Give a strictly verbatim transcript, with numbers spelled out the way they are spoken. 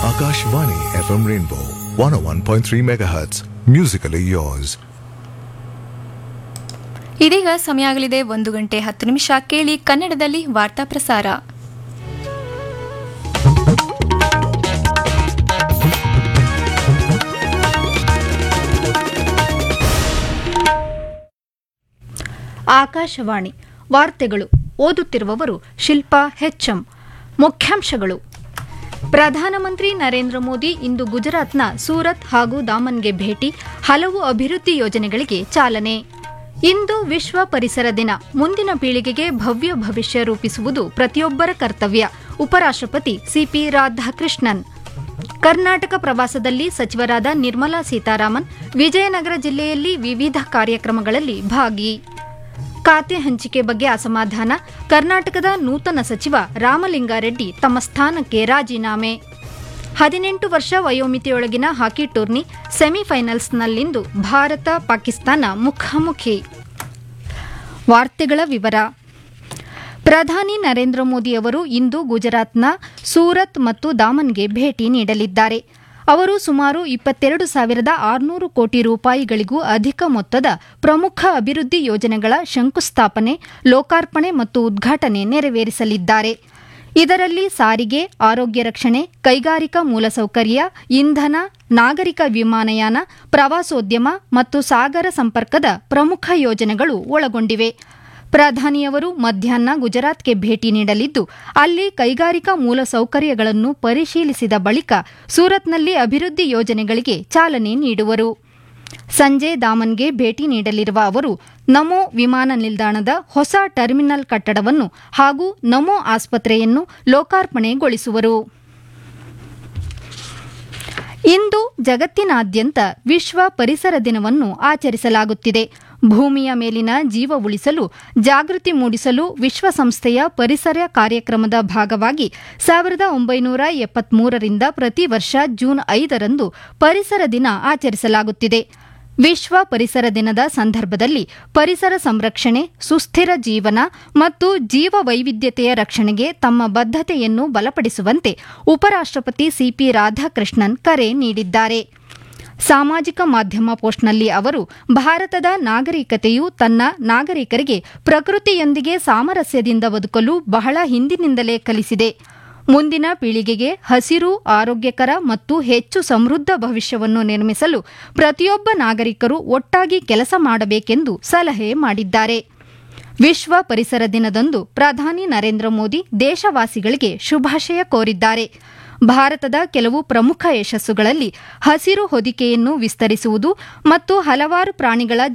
Akashvani F M Rainbow one oh one point three megahertz. Musically yours. ಇದೀಗ ಸಮಯ ಆಗಲಿದೆ ಒಂದು ಗಂಟೆ ಹತ್ತು ನಿಮಿಷ. ಕೇಳಿ ಕನ್ನಡದಲ್ಲಿ ವಾರ್ತಾ ಪ್ರಸಾರ. ಆಕಾಶವಾಣಿ ವಾರ್ತೆಗಳು ಓದುತ್ತಿರುವವರು ಶಿಲ್ಪಾ ಹೆಚ್ಎಂ. ಮುಖ್ಯಾಂಶಗಳು: ಪ್ರಧಾನಮಂತ್ರಿ ನರೇಂದ್ರ ಮೋದಿ ಇಂದು ಗುಜರಾತ್ನ ಸೂರತ್ ಹಾಗೂ ದಾಮನ್ಗೆ ಭೇಟಿ, ಹಲವು ಅಭಿವೃದ್ಧಿ ಯೋಜನೆಗಳಿಗೆ ಚಾಲನೆ. ಇಂದು ವಿಶ್ವ ಪರಿಸರ ದಿನ. ಮುಂದಿನ ಪೀಳಿಗೆಗೆ ಭವ್ಯ ಭವಿಷ್ಯ ರೂಪಿಸುವುದು ಪ್ರತಿಯೊಬ್ಬರ ಕರ್ತವ್ಯ. ಉಪರಾಷ್ಟ್ರಪತಿ ಸಿಪಿ ರಾಧಾಕೃಷ್ಣನ್. ಕರ್ನಾಟಕ ಪ್ರವಾಸದಲ್ಲಿ ಸಚಿವರಾದ ನಿರ್ಮಲಾ ಸೀತಾರಾಮನ್ ವಿಜಯನಗರ ಜಿಲ್ಲೆಯಲ್ಲಿ ವಿವಿಧ ಕಾರ್ಯಕ್ರಮಗಳಲ್ಲಿ ಭಾಗಿ. ಖಾತೆ ಹಂಚಿಕೆ ಬಗ್ಗೆ ಅಸಮಾಧಾನ, ಕರ್ನಾಟಕದ ನೂತನ ಸಚಿವ ರಾಮಲಿಂಗಾರೆಡ್ಡಿ ತಮ್ಮ ಸ್ಥಾನಕ್ಕೆ ರಾಜೀನಾಮೆ. ಹದಿನೆಂಟು ವರ್ಷ ವಯೋಮಿತಿಯೊಳಗಿನ ಹಾಕಿ ಟೂರ್ನಿ ಸೆಮಿಫೈನಲ್ಸ್ನಲ್ಲಿಂದು ಭಾರತ ಪಾಕಿಸ್ತಾನ ಮುಖಾಮುಖಿ. ವಾರ್ತೆಗಳ ವಿವರ. ಪ್ರಧಾನಿ ನರೇಂದ್ರ ಮೋದಿ ಅವರು ಇಂದು ಗುಜರಾತ್ನ ಸೂರತ್ ಮತ್ತು ದಾಮನ್ಗೆ ಭೇಟಿ ನೀಡಲಿದ್ದಾರೆ. ಅವರು ಸುಮಾರು ಇಪ್ಪತ್ತೆರಡು ಸಾವಿರದ ಆರುನೂರು ಕೋಟಿ ರೂಪಾಯಿಗಳಿಗೂ ಅಧಿಕ ಮೊತ್ತದ ಪ್ರಮುಖ ಅಭಿವೃದ್ಧಿ ಯೋಜನೆಗಳ ಶಂಕುಸ್ಥಾಪನೆ, ಲೋಕಾರ್ಪಣೆ ಮತ್ತು ಉದ್ಘಾಟನೆ ನೆರವೇರಿಸಲಿದ್ದಾರೆ. ಇದರಲ್ಲಿ ಸಾರಿಗೆ, ಆರೋಗ್ಯ ರಕ್ಷಣೆ, ಕೈಗಾರಿಕಾ ಮೂಲಸೌಕರ್ಯ, ಇಂಧನ, ನಾಗರಿಕ ವಿಮಾನಯಾನ, ಪ್ರವಾಸೋದ್ಯಮ ಮತ್ತು ಸಾಗರ ಸಂಪರ್ಕದ ಪ್ರಮುಖ ಯೋಜನೆಗಳು ಒಳಗೊಂಡಿವೆ. ಪ್ರಧಾನಿಯವರು ಮಧ್ಯಾಹ್ನ ಗುಜರಾತ್ಗೆ ಭೇಟಿ ನೀಡಲಿದ್ದು, ಅಲ್ಲಿ ಕೈಗಾರಿಕಾ ಮೂಲಸೌಕರ್ಯಗಳನ್ನು ಪರಿಶೀಲಿಸಿದ ಬಳಿಕ ಸೂರತ್ನಲ್ಲಿ ಅಭಿವೃದ್ಧಿ ಯೋಜನೆಗಳಿಗೆ ಚಾಲನೆ ನೀಡುವರು. ಸಂಜೆ ದಾಮನ್ಗೆ ಭೇಟಿ ನೀಡಲಿರುವ ಅವರು ನಮೋ ವಿಮಾನ ನಿಲ್ದಾಣದ ಹೊಸ ಟರ್ಮಿನಲ್ ಕಟ್ಟಡವನ್ನು ಹಾಗೂ ನಮೋ ಆಸ್ಪತ್ರೆಯನ್ನು ಲೋಕಾರ್ಪಣೆಗೊಳಿಸುವರು. ಇಂದು ಜಗತ್ತಿನಾದ್ಯಂತ ವಿಶ್ವ ಪರಿಸರ ದಿನವನ್ನು ಆಚರಿಸಲಾಗುತ್ತಿದೆ. ಭೂಮಿಯ ಮೇಲಿನ ಜೀವ ಉಳಿಸಲು ಜಾಗೃತಿ ಮೂಡಿಸಲು ವಿಶ್ವಸಂಸ್ಥೆಯ ಪರಿಸರ ಕಾರ್ಯಕ್ರಮದ ಭಾಗವಾಗಿ ಸಾವಿರದ ಒಂಬೈನೂರ ಎಪ್ಪತ್ಮೂರರಿಂದ ಪ್ರತಿ ವರ್ಷ ಜೂನ್ ಐದರಂದು ಪರಿಸರ ದಿನ ಆಚರಿಸಲಾಗುತ್ತಿದೆ. ವಿಶ್ವ ಪರಿಸರ ದಿನದ ಸಂದರ್ಭದಲ್ಲಿ ಪರಿಸರ ಸಂರಕ್ಷಣೆ, ಸುಸ್ಥಿರ ಜೀವನ ಮತ್ತು ಜೀವ ವೈವಿಧ್ಯತೆಯ ರಕ್ಷಣೆಗೆ ತಮ್ಮ ಬದ್ಧತೆಯನ್ನು ಬಲಪಡಿಸುವಂತೆ ಉಪರಾಷ್ಟ್ರಪತಿ ಸಿಪಿ ರಾಧಾಕೃಷ್ಣನ್ ಕರೆ ನೀಡಿದ್ದಾರೆ. ಸಾಮಾಜಿಕ ಮಾಧ್ಯಮ ಪೋಸ್ಟ್ನಲ್ಲಿ ಅವರು, ಭಾರತದ ನಾಗರಿಕತೆಯು ತನ್ನ ನಾಗರಿಕರಿಗೆ ಪ್ರಕೃತಿಯೊಂದಿಗೆ ಸಾಮರಸ್ಯದಿಂದ ಬದುಕಲು ಬಹಳ ಹಿಂದಿನಿಂದಲೇ ಕಲಿಸಿದೆ. ಮುಂದಿನ ಪೀಳಿಗೆಗೆ ಹಸಿರು, ಆರೋಗ್ಯಕರ ಮತ್ತು ಹೆಚ್ಚು ಸಮೃದ್ಧ ಭವಿಷ್ಯವನ್ನು ನಿರ್ಮಿಸಲು ಪ್ರತಿಯೊಬ್ಬ ನಾಗರಿಕರು ಒಟ್ಟಾಗಿ ಕೆಲಸ ಮಾಡಬೇಕೆಂದು ಸಲಹೆ ಮಾಡಿದ್ದಾರೆ. ವಿಶ್ವ ಪರಿಸರ ದಿನದಂದು ಪ್ರಧಾನಿ ನರೇಂದ್ರ ಮೋದಿ ದೇಶವಾಸಿಗಳಿಗೆ ಶುಭಾಶಯ ಕೋರಿದ್ದಾರೆ. ಭಾರತದ ಕೆಲವು ಪ್ರಮುಖ ಯಶಸ್ಸುಗಳಲ್ಲಿ ಹಸಿರು ಹೊದಿಕೆಯನ್ನು ವಿಸ್ತರಿಸುವುದು ಮತ್ತು ಹಲವಾರು ಪ್ರಾಣಿಗಳ